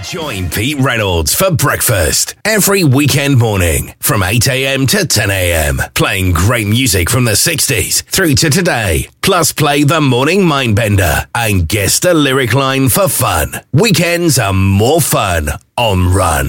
Join Pete Reynolds for breakfast every weekend morning from 8 a.m. to 10 a.m. Playing great music from the 60s through to today. Plus play the Morning Mindbender and guess the lyric line for fun. Weekends are more fun on Run.